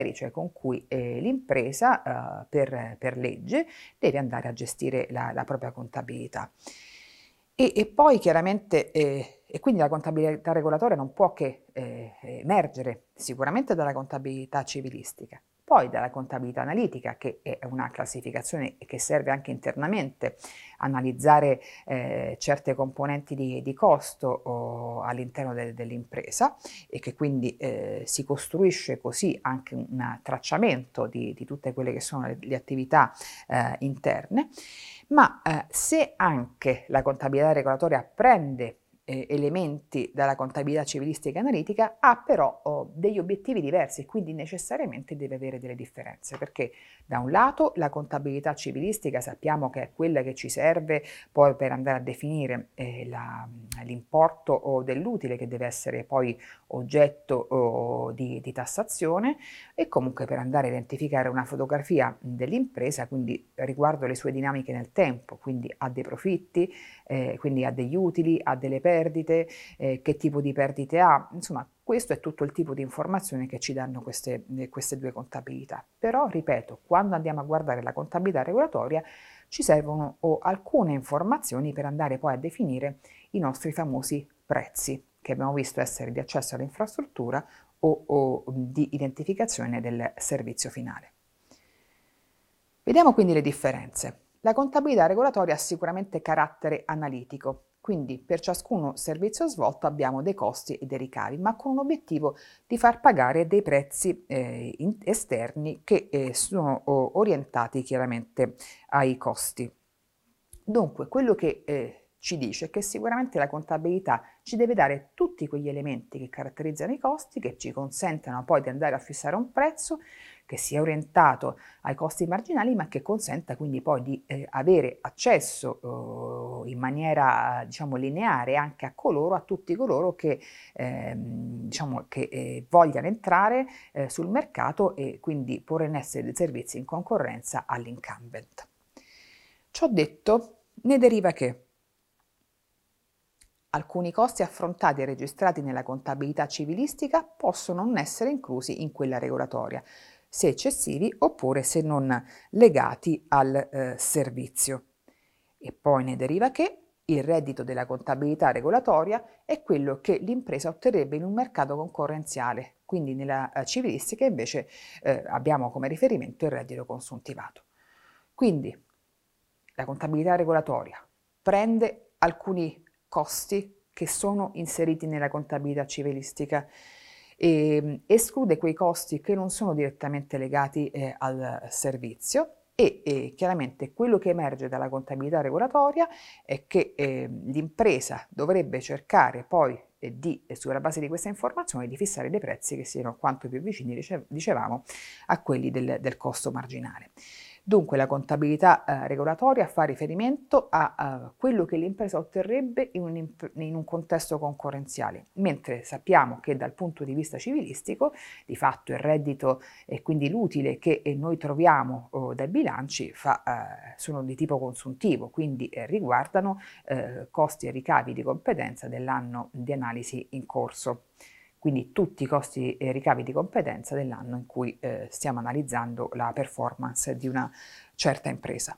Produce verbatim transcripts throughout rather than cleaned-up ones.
cioè con cui eh, l'impresa eh, per, per legge deve andare a gestire la, la propria contabilità. E, e poi chiaramente, eh, e quindi la contabilità regolatoria non può che eh, emergere sicuramente dalla contabilità civilistica, poi dalla contabilità analitica, che è una classificazione che serve anche internamente a analizzare eh, certe componenti di, di costo oh, all'interno de, dell'impresa, e che quindi eh, si costruisce così anche un tracciamento di, di tutte quelle che sono le, le attività eh, interne. Ma eh, se anche la contabilità regolatoria prende eh, elementi dalla contabilità civilistica e analitica, ha però oh, degli obiettivi diversi e quindi necessariamente deve avere delle differenze, perché da un lato la contabilità civilistica sappiamo che è quella che ci serve poi per andare a definire eh, la, l'importo oh, dell'utile che deve essere poi oggetto oh, di, di tassazione, e comunque per andare a identificare una fotografia dell'impresa, quindi riguardo le sue dinamiche nel tempo, quindi ha dei profitti, eh, quindi ha degli utili, ha delle perdite, eh, che tipo di perdite ha, insomma questo è tutto il tipo di informazioni che ci danno queste, eh, queste due contabilità. Però, ripeto, quando andiamo a guardare la contabilità regolatoria ci servono oh, alcune informazioni per andare poi a definire i nostri famosi prezzi, che abbiamo visto essere di accesso all'infrastruttura o, o di identificazione del servizio finale. Vediamo quindi le differenze. La contabilità regolatoria ha sicuramente carattere analitico, quindi per ciascuno servizio svolto abbiamo dei costi e dei ricavi, ma con un obiettivo di far pagare dei prezzi eh, esterni che eh, sono oh, orientati chiaramente ai costi. Dunque, quello che eh, ci dice è che sicuramente la contabilità ci deve dare tutti quegli elementi che caratterizzano i costi, che ci consentano poi di andare a fissare un prezzo che sia orientato ai costi marginali, ma che consenta quindi poi di eh, avere accesso eh, in maniera diciamo lineare anche a coloro, a tutti coloro che, ehm, diciamo, che eh, vogliano entrare eh, sul mercato e quindi porre in essere dei servizi in concorrenza all'incumbent. Ciò detto, ne deriva che alcuni costi affrontati e registrati nella contabilità civilistica possono non essere inclusi in quella regolatoria, se eccessivi oppure se non legati al eh, servizio. E poi ne deriva che il reddito della contabilità regolatoria è quello che l'impresa otterrebbe in un mercato concorrenziale, quindi nella eh, civilistica invece eh, abbiamo come riferimento il reddito consuntivato. Quindi la contabilità regolatoria prende alcuni costi che sono inseriti nella contabilità civilistica e esclude quei costi che non sono direttamente legati eh, al servizio e, e chiaramente quello che emerge dalla contabilità regolatoria è che eh, l'impresa dovrebbe cercare poi eh, di, sulla base di questa informazione, di fissare dei prezzi che siano quanto più vicini, dicevamo, a quelli del, del costo marginale. Dunque la contabilità eh, regolatoria fa riferimento a, a quello che l'impresa otterrebbe in un, in un contesto concorrenziale, mentre sappiamo che dal punto di vista civilistico, di fatto il reddito e quindi l'utile che eh, noi troviamo oh, dai bilanci fa, eh, sono di tipo consuntivo, quindi eh, riguardano eh, costi e ricavi di competenza dell'anno di analisi in corso. Quindi tutti i costi e ricavi di competenza dell'anno in cui eh, stiamo analizzando la performance di una certa impresa.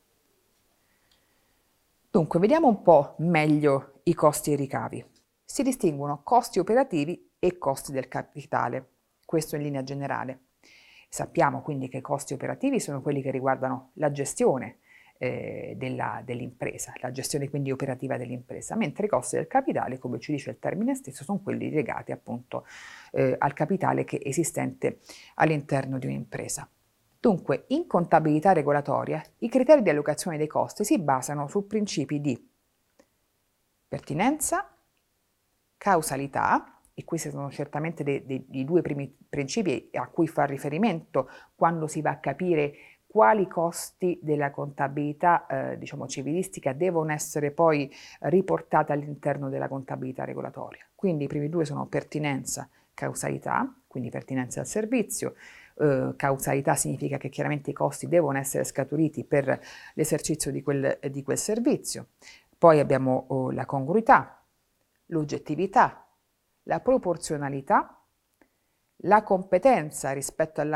Dunque, vediamo un po' meglio i costi e i ricavi. Si distinguono costi operativi e costi del capitale, questo in linea generale. Sappiamo quindi che i costi operativi sono quelli che riguardano la gestione eh, della, dell'impresa, la gestione quindi operativa dell'impresa, mentre i costi del capitale, come ci dice il termine stesso, sono quelli legati appunto eh, al capitale che è esistente all'interno di un'impresa. Dunque, in contabilità regolatoria, i criteri di allocazione dei costi si basano su principi di pertinenza, causalità, e questi sono certamente dei, dei, dei due primi principi a cui fa riferimento quando si va a capire quali costi della contabilità eh, diciamo civilistica devono essere poi riportati all'interno della contabilità regolatoria. Quindi i primi due sono pertinenza, causalità, quindi pertinenza al servizio. Eh, causalità significa che chiaramente i costi devono essere scaturiti per l'esercizio di quel, di quel servizio. Poi abbiamo oh, la congruità, l'oggettività, la proporzionalità la competenza rispetto alla